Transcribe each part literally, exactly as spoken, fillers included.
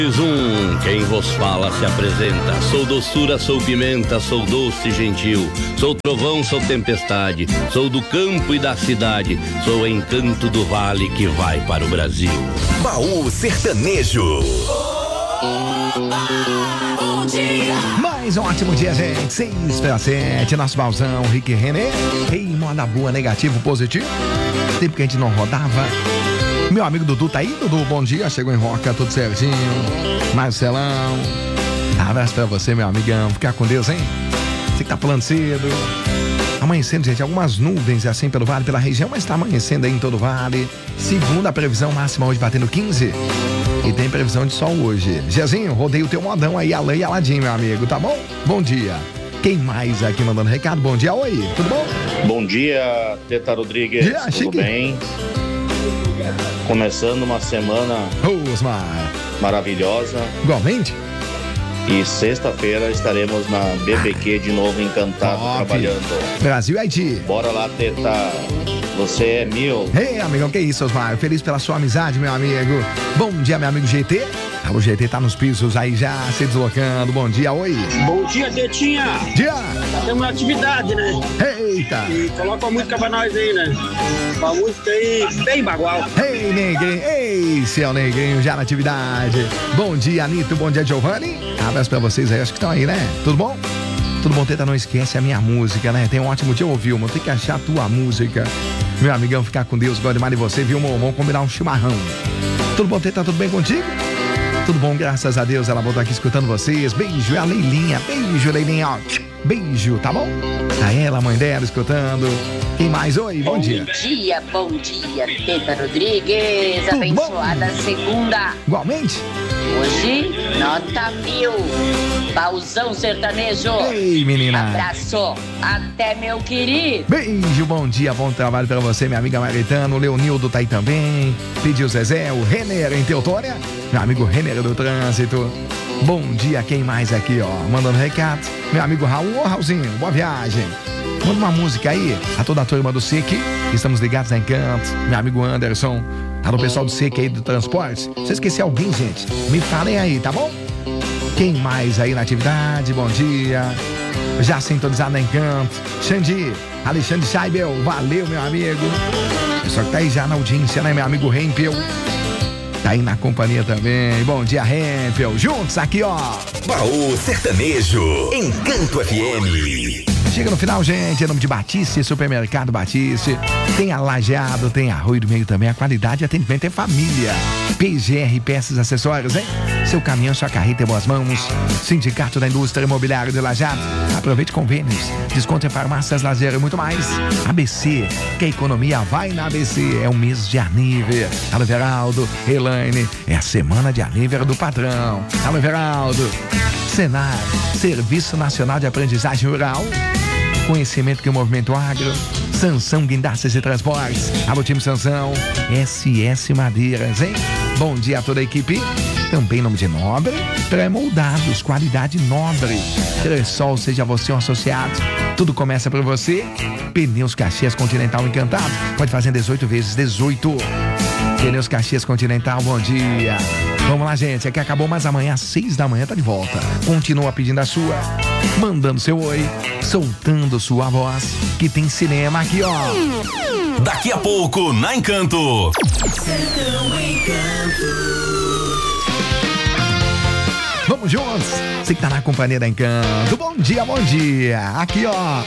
Um, quem vos fala se apresenta. Sou doçura, sou pimenta, sou doce e gentil. Sou trovão, sou tempestade. Sou do campo e da cidade. Sou o encanto do vale que vai para o Brasil. Baú Sertanejo. Bom dia. Mais um ótimo dia, gente. seis para sete, nosso balzão, Rick René. Ei, moda boa, negativo, positivo. Tempo que a gente não rodava. Meu amigo Dudu tá aí, Dudu, bom dia, chegou em Roca, tudo certinho. Marcelão, abraço pra você, meu amigão, ficar com Deus, hein? Você que tá pulando cedo. Amanhecendo, gente, algumas nuvens assim pelo vale, pela região, mas tá amanhecendo aí em todo o vale. Segunda a previsão máxima hoje batendo quinze. E tem previsão de sol hoje. Jezinho, rodei o teu modão aí, Alain e Aladim, meu amigo, tá bom? Bom dia. Quem mais aqui mandando recado? Bom dia, oi, tudo bom? Bom dia, Teta Rodrigues, dia, tudo chique. bem? Começando uma semana Osmar. maravilhosa. Igualmente. E sexta-feira estaremos na B B Q de novo, encantado, Top. trabalhando. Brasil e Haiti. Bora lá, Teta. Você é mil. Ei, amigão, que isso, Osmar? Feliz pela sua amizade, meu amigo. Bom dia, meu amigo G T. O G T tá nos pisos aí já, se deslocando. Bom dia, oi. Bom dia, Tetinha. Dia. Tá tendo uma atividade, né? Eita. E coloca a música pra nós aí, né? Uma música aí bem bagual. Ei, negrinho. Ei, seu negrinho, já na atividade. Bom dia, Anitta. Bom dia, Giovanni. Abraço pra vocês aí, acho que estão aí, né? Tudo bom? Tudo bom, Teta? Não esquece a minha música, né? Tem um ótimo dia, ouviu, mano? Tem que achar a tua música. Meu amigão, ficar com Deus, gosto demais de você, viu, amor? Vamos combinar um chimarrão. Tudo bom, Teta? Tudo bem contigo? Tudo bom, graças a Deus, ela voltou aqui escutando vocês. Beijo, é a Leilinha. Beijo, Leilinha, ó. Beijo, tá bom? A ela, a mãe dela, escutando. Quem mais? Oi, bom, bom dia. Bom dia, bom dia, Teta Rodrigues. Tudo abençoada bom? Segunda. Igualmente. Hoje, nota mil. Bauzão sertanejo. Ei, menina. Abraço. Até, meu querido. Beijo, bom dia, bom trabalho pra você, minha amiga Maritano. O Leonildo tá aí também. Pediu Zezé, o Renner em Teutônia. Meu amigo Renner do Trânsito. Bom dia, quem mais aqui, ó? Mandando recado. Meu amigo Raul. Ô, Raulzinho, boa viagem. Manda uma música aí a toda a turma do S E C. Estamos ligados na Encanto. Meu amigo Anderson. Alô, pessoal do S E C aí do Transportes. Se eu esqueci alguém, gente, me falem aí, tá bom? Quem mais aí na atividade? Bom dia. Já sintonizado na Encanto. Xandi, Alexandre Scheibel. Valeu, meu amigo. Pessoal que tá aí já na audiência, né, meu amigo Rempel? Tá aí na companhia também. Bom dia, Rempel. Juntos aqui, ó. Baú Sertanejo. Encanto F M. Chega no final, gente, em nome de Batiste, Supermercado Batiste. Tem a Lajeado, tem a Rui do Meio também. A qualidade e atendimento é família. P G R Peças e Acessórios, hein? Seu caminhão, sua carreta em boas mãos. Sindicato da Indústria Imobiliária de Lajeado. Aproveite convênios. Desconto em farmácias, lazer e muito mais. A B C, que a economia vai na A B C. É o mês de aniversário. Alô, Veraldo, Elaine. É a semana de aniversário do patrão. Alô, Veraldo. Senar, Serviço Nacional de Aprendizagem Rural. Conhecimento que o Movimento Agro. Sansão Guindastas e Transportes. Alô, time Sansão. S S Madeiras, hein? Bom dia a toda a equipe. Também em nome de Nobre. Pré-moldados, qualidade Nobre. Cressol, seja você um associado. Tudo começa por você. Pneus Caxias Continental Encantado. Pode fazer dezoito vezes dezoito. Pneus Caxias Continental, bom dia. Vamos lá, gente. Aqui acabou, mas amanhã às seis da manhã tá de volta. Continua pedindo a sua, mandando seu oi, soltando sua voz, que tem cinema aqui, ó. Daqui a pouco, na Encanto. Sertão Encanto. Vamos juntos. Você que tá na companhia da Encanto. Bom dia, bom dia. Aqui, ó.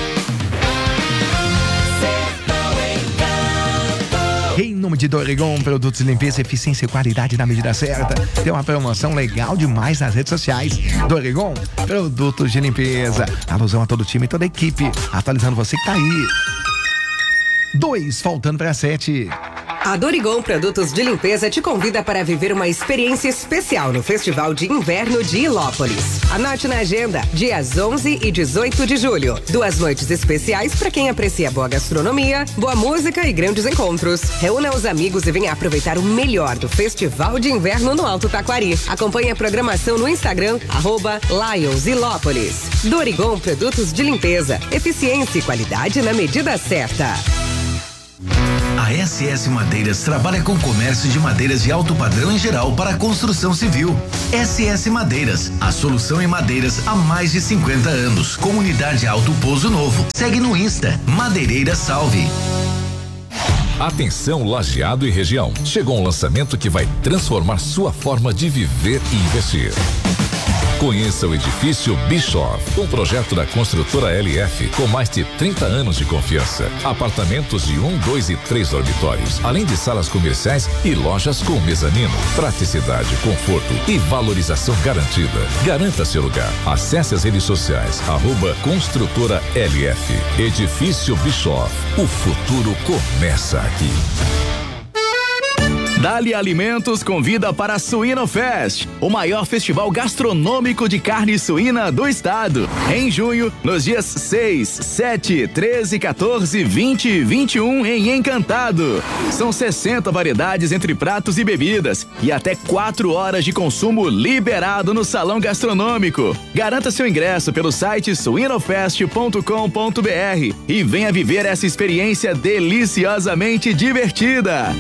Em nome de Dorigon, produtos de limpeza, eficiência e qualidade na medida certa. Tem uma promoção legal demais nas redes sociais. Dorigon, produtos de limpeza. Alusão a todo o time e toda a equipe. Atualizando você que tá aí. Dois, faltando para sete. A Dorigon Produtos de Limpeza te convida para viver uma experiência especial no Festival de Inverno de Ilópolis. Anote na agenda, dias onze e dezoito de julho. Duas noites especiais para quem aprecia boa gastronomia, boa música e grandes encontros. Reúna os amigos e venha aproveitar o melhor do Festival de Inverno no Alto Taquari. Acompanhe a programação no Instagram, arroba Lions Ilópolis. Dorigon Produtos de Limpeza, eficiência e qualidade na medida certa. A A S S Madeiras trabalha com comércio de madeiras de alto padrão em geral para a construção civil. S S Madeiras, a solução em madeiras há mais de cinquenta anos. Comunidade Alto Pouso Novo. Segue no Insta, Madeireira Salve. Atenção, Lajeado e região. Chegou um lançamento que vai transformar sua forma de viver e investir. Conheça o edifício Bischoff, um projeto da construtora L F com mais de trinta anos de confiança. Apartamentos de um, dois e três dormitórios, além de salas comerciais e lojas com mezanino. Praticidade, conforto e valorização garantida. Garanta seu lugar. Acesse as redes sociais, arroba construtora L F. Edifício Bischoff. O futuro começa aqui. Dali Alimentos convida para a Suíno Fest, o maior festival gastronômico de carne suína do estado. Em junho, nos dias seis, sete, treze, quatorze, vinte e vinte e um em Encantado. São sessenta variedades entre pratos e bebidas e até quatro horas de consumo liberado no salão gastronômico. Garanta seu ingresso pelo site suinofest ponto com ponto br e venha viver essa experiência deliciosamente divertida.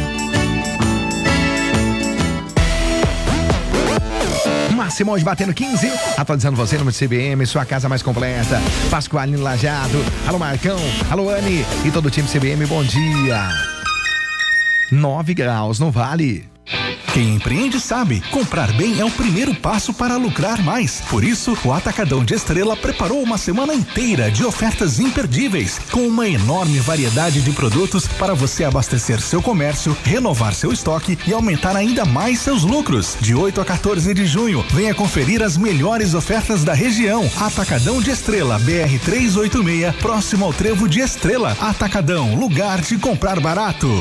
Simões batendo quinze, atualizando você no C B M, sua casa mais completa. Pascoalino Lajado, alô Marcão, alô Anne e todo o time C B M, bom dia. nove graus no Vale. Quem empreende sabe, comprar bem é o primeiro passo para lucrar mais. Por isso, o Atacadão de Estrela preparou uma semana inteira de ofertas imperdíveis, com uma enorme variedade de produtos para você abastecer seu comércio, renovar seu estoque e aumentar ainda mais seus lucros. De oito a quatorze de junho, venha conferir as melhores ofertas da região. Atacadão de Estrela, B R trezentos e oitenta e seis, próximo ao Trevo de Estrela. Atacadão, lugar de comprar barato.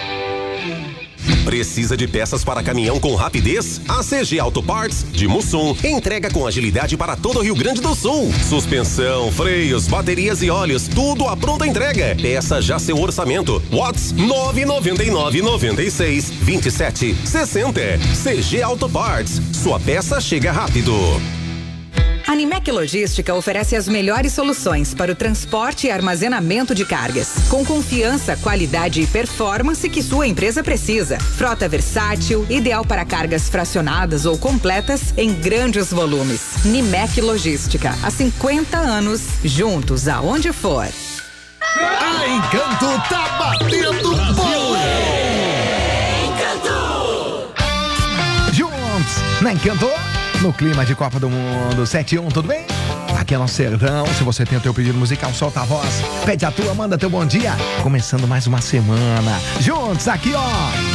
Precisa de peças para caminhão com rapidez? A C G Auto Parts de Mussum entrega com agilidade para todo o Rio Grande do Sul. Suspensão, freios, baterias e óleos, tudo à pronta entrega. Peça já seu orçamento. WhatsApp nove nove nove, nove seis, dois sete seis zero. C G Auto Parts. Sua peça chega rápido. A Nimec Logística oferece as melhores soluções para o transporte e armazenamento de cargas, com confiança, qualidade e performance que sua empresa precisa. Frota versátil, ideal para cargas fracionadas ou completas em grandes volumes. Nimec Logística, há cinquenta anos, juntos aonde for. A Encanto tá batendo bom! Encanto! Juntos, na Encanto! No clima de Copa do Mundo, sete e um, tudo bem? Aqui é nosso Serdão. Se você tem o teu pedido musical, solta a voz, pede a tua, manda teu bom dia. Começando mais uma semana. Juntos aqui, ó.